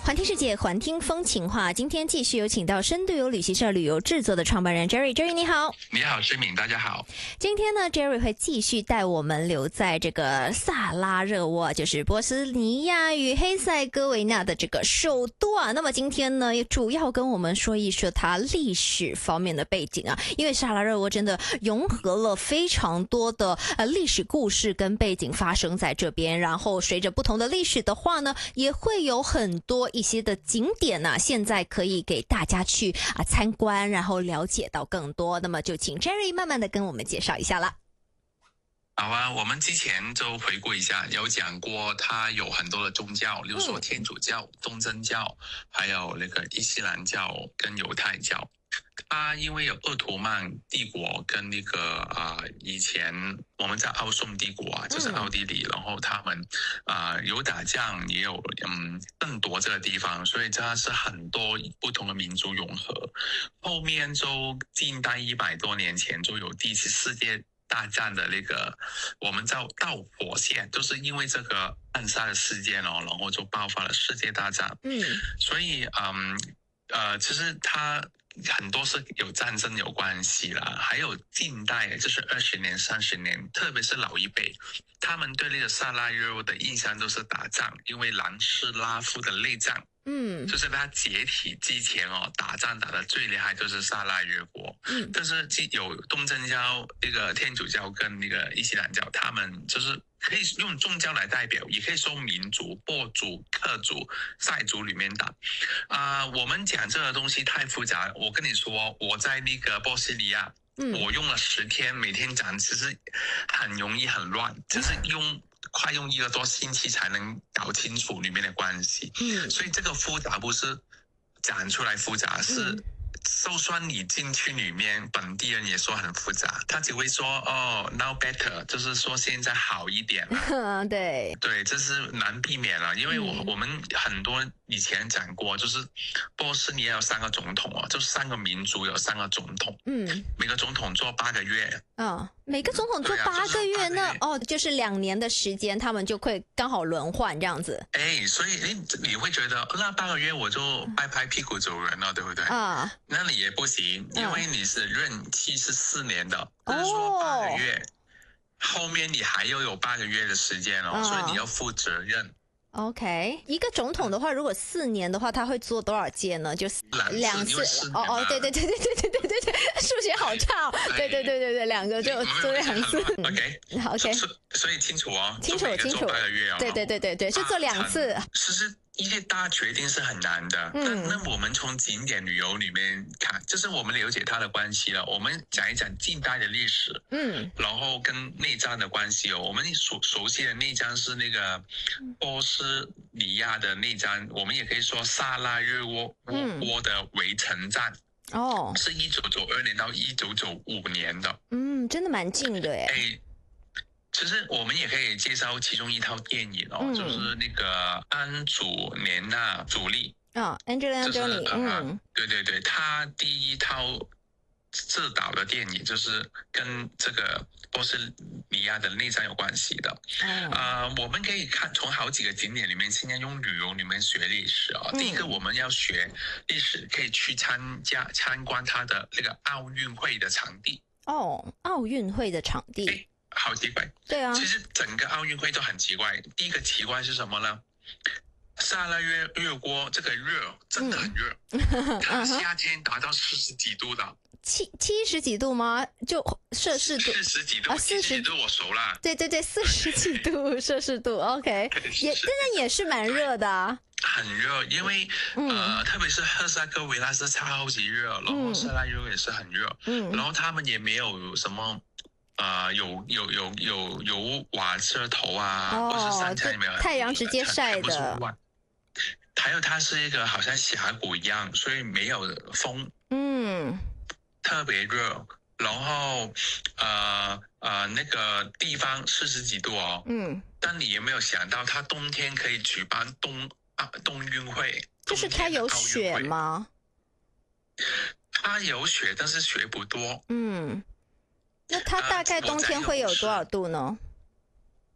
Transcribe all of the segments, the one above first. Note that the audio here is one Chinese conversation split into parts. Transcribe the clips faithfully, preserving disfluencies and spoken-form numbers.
环听世界，环听风情话。今天继续有请到深度游旅行社旅游制作的创办人 Jerry。Jerry 你好。 你好，志敏，大家好。 今天呢 ，Jerry 会继续带我们留在这个萨拉热窝，就是波斯尼亚与黑塞哥维那的这个首都啊。那么今天呢，也主要跟我们说一说它历史方面的背景啊，因为萨拉热窝真的融合了非常多的呃历史故事跟背景发生在这边，然后随着不同的历史的话呢，也会有很多一些的景点呢、啊，现在可以给大家去啊参观，然后了解到更多。那么就请 Jerry 慢慢的跟我们介绍一下啦。 好啊，我们之前就回顾一下，有讲过它有很多的宗教，例如说天主教、东正教，还有那个伊斯兰教跟犹太教。它因为有鄂图曼帝国跟那个啊、呃，以前我们在奥匈帝国啊，就是奥地利，嗯、然后他们啊、呃、有打仗，也有嗯争夺这个地方，所以它是很多不同的民族融合。后面就近代一百多年前就有第一次世界大战的那个我们叫导火线，就是因为这个暗杀的事件哦，然后就爆发了世界大战。嗯，所以嗯呃，其实它很多是有战争有关系啦，还有近代就是二十年、三十年，特别是老一辈，他们对那个萨拉热窝的印象都是打仗，因为南斯拉夫的内战。嗯，就是他解体之前哦，打仗打得最厉害就是萨拉热窝。嗯，但是有东正教、那个天主教跟那个伊斯兰教，他们就是可以用宗教来代表，也可以说民族、波族、克族、塞族里面打。啊、呃，我们讲这个东西太复杂，我跟你说，我在那个波斯尼亚，嗯，我用了十天，每天讲，其实很容易很乱，就是用。快用一个多星期才能搞清楚里面的关系，嗯，所以这个复杂不是讲出来复杂，是就算你进去里面，本地人也说很复杂，他只会说哦 now better， 就是说现在好一点了。 对对，这是难避免了，因为我、嗯、我们很多以前讲过，就是波斯尼亚有三个总统啊，就三个民族有三个总统，嗯，每个总统做八个月， 嗯，每个总统做八个月呢、啊就是、哦，就是两年的时间，他们就会刚好轮换这样子。 哎，所以你你会觉得那八个月我就拍拍屁股走人了，对不对？啊，那你也不行，因为你是任期是四年的，就是说八个月。哦，后面你还要有八个月的时间哦， oh. 所以你要负责任。 OK， 一个总统的话，如果四年的话，他会做多少届呢？就是两次。哦哦，对对对对对对对对对，数学好差哦。对对对对对，两个就做两次。 OK OK， 所以清楚哦， 清楚清楚。 八个月哦。 对对对对对，是做两次。 其实一些大决定是很难的。嗯。那我们从景点旅游里面看，这是我们了解它的关系了。我们讲一讲近代的历史。嗯。然后跟内战的关系哦，我们熟熟悉的内战是那个波斯尼亚的内战，我们也可以说萨拉热窝窝的围城战。哦。是一九九二年到一九九五年的。 嗯，真的蛮近的哎。 哎。其实我们也可以介绍其中一套电影哦，嗯、就是那个安祖莲娜·朱莉啊 ，Angelina Jolie，嗯， 对对对，她第一套自导的电影就是跟这个波斯尼亚的内战有关系的。嗯、呃，我们可以看从好几个景点里面，现在用旅游里面学历史啊、哦。嗯、第一个我们要学历史，可以去参加参观它的那个奥运会的场地。 哦，奥运会的场地。 诶好奇怪， 对啊， 其实整个奥运会都很奇怪。第一个奇怪是什么呢？萨拉热热窝这个热真的很热，嗯、它夏天达到四十几度的， 七七十几度吗？就摄氏度四十几度啊，四十度我熟了。 对对对，四十几度摄氏度 ，OK， 也真的也是蛮热的、啊。 很热，因为、嗯、呃，特别是赫萨哥维那是超级热，然后萨拉热窝也是很热，嗯，然后他们也没有什么。呃，有有有有有瓦遮头啊，哦、或是山墙里面太阳直接晒的。 还有它是一个好像峡谷一样，所以没有风，嗯，特别热。然后呃呃那个地方四十几度哦，嗯，但你有没有想到，它冬天可以举办冬啊冬运会？ 就是它有雪吗？ 它有雪，但是雪不多， 嗯。那它大概冬天会有多少度呢？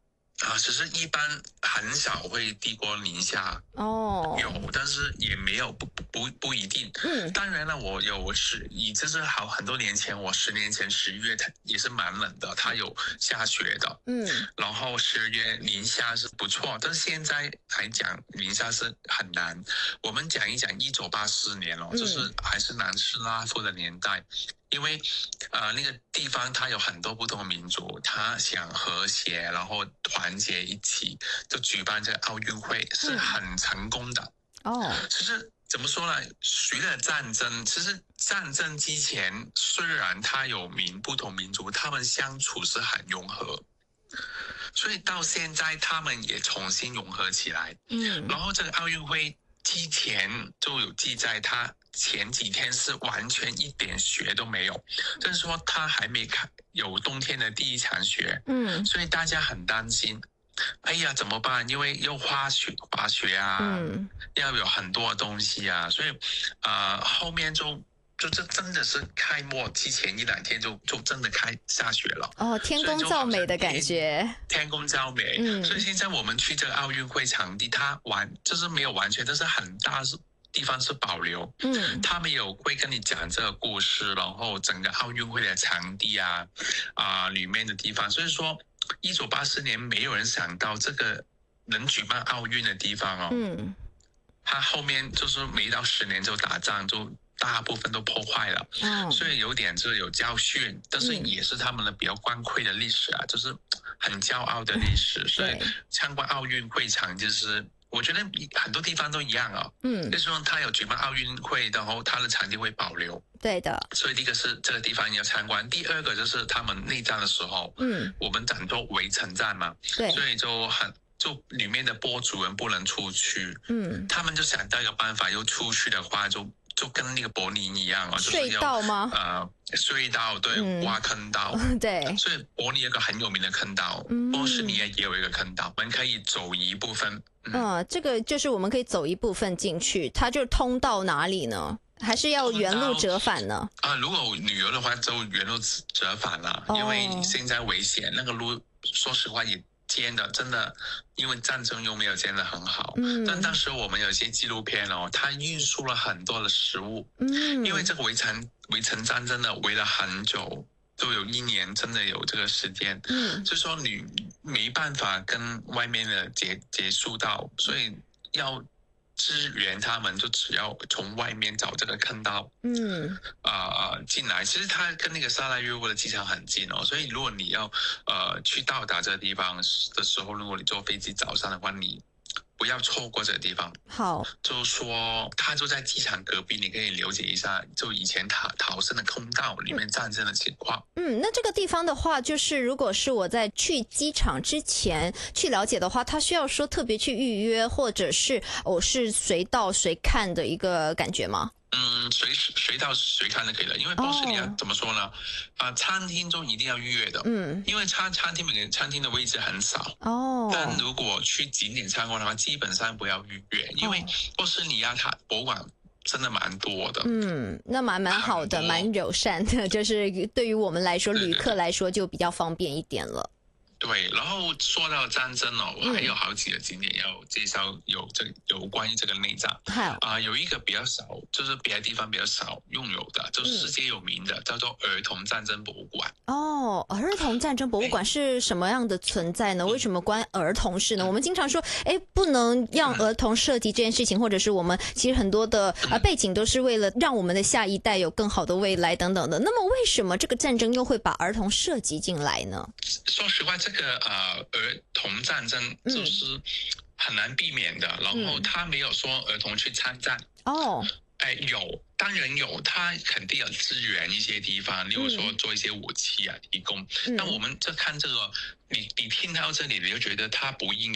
啊，其实一般很少会低过零下哦， 有，但是也没有不不不不一定。 嗯， 当然了，我有十，以这是好很多年前，我十年前十月它也是蛮冷的，它有下雪的。 嗯， 然后十二月零下是不错，但是现在来讲零下是很难。我们讲一讲一九八四年哦， 嗯就是还是南斯拉夫的年代。因为呃那个地方它有很多不同的民族，他想和谐，然后团结一起，就举办这个奥运会是很成功的。 哦， 其实怎么说呢？随着战争，其实战争之前虽然它有民不同民族，他们相处是很融合，所以到现在他们也重新融合起来。 嗯， 然后这个奥运会之前就有记载，他前几天是完全一点雪都没有，就是说他还没开有冬天的第一场雪， 嗯， 所以大家很担心。哎呀，怎么办？因为要滑雪、滑雪啊， 嗯， 要有很多的东西啊，所以呃后面就就这真的是开幕之前一两天就就真的开下雪了。 哦，天公造美的感觉， 天公造美。 嗯， 所以现在我们去这个奥运会场地，它完就是没有完全，但是很大是地方是保留。 嗯， 他们有会跟你讲这个故事，然后整个奥运会的场地啊啊、呃、里面的地方，所以说一九八四年没有人想到这个能举办奥运的地方哦， 嗯， 他后面就是没到十年就打仗，就大部分都破坏了。 哦， 所以有点就是有教训，但是嗯也是他们的比较光辉的历史啊，就是很骄傲的历史。所以对， 参观奥运会场，就是我觉得很多地方都一样啊、哦， 嗯就，是说他有举办奥运会，然后他的场地会保留。 对的， 所以第一个是这个地方要参观，第二个就是他们内战的时候， 嗯， 我们讲做围城战嘛， 对， 所以就很就里面的播主人不能出去， 嗯， 他们就想到一个办法，又出去的话就就跟那个柏林一样啊，就是隧要道吗？ 呃隧道，对， 嗯挖坑道。 对， 所以柏林有一个很有名的坑道， 嗯波士尼亚也有一个坑道，我们可以走一部分。嗯， 嗯，这个就是我们可以走一部分进去，它就通到哪里呢？还是要原路折返呢？ 啊，如果旅游的话，就原路折返了， 哦因为现在危险，那个路说实话也建的真的，因为战争又没有建得很好。 嗯， 但当时我们有一些纪录片哦，它运输了很多的食物， 嗯， 因为这个围城围城战真的围了很久，都有一年，真的有这个时间。 嗯， 就说你没办法跟外面的结结束到，所以要支援他们，就只要从外面找这个坑道。 嗯， 啊、呃，进来，其实它跟那个萨拉约沃的机场很近哦，所以如果你要呃去到达这个地方的时候，如果你坐飞机早上的话，你不要错过这个地方。 好， 就说它就在机场隔壁，你可以了解一下，就以前逃逃生的通道里面战争的情况。 嗯，那这个地方的话，就是如果是我在去机场之前去了解的话，它需要说特别去预约，或者是我是随到随看的一个感觉吗？ 嗯，随时随到随看就可以了，因为波士尼亚、 哦怎么说呢？啊、呃，餐厅就一定要预约的， 嗯， 因为餐餐厅每个餐厅的位置很少。 哦， 但如果去景点参观的话，基本上不要预约，因为哦波士尼亚它博物馆真的蛮多的。 嗯，那蛮蛮好的， 很多蛮友善的，就是对于我们来说， 对对旅客来说就比较方便一点了。 对，然后说到战争哦，我嗯还有好几个景点要介绍有，这有关于这个内战好， 啊、有一个比较少，就是别的地方比较少拥有的，就世界有名的，叫做儿童战争博物馆。 哦，儿童战争博物馆是什么样的存在呢？为什么关儿童事呢？我们经常说，哎，不能让儿童涉及这件事情，或者是我们其实很多的呃背景都是为了让我们的下一代有更好的未来等等的。那么为什么这个战争又会把儿童涉及进来呢？ 说实话，这个呃儿童战争就是很难避免的，然后他没有说儿童去参战。 哦， 哎，有，当然有，他肯定有支援一些地方，例如说做一些武器啊提供。 嗯那我们就看这个，你你听到这里，你就觉得他不应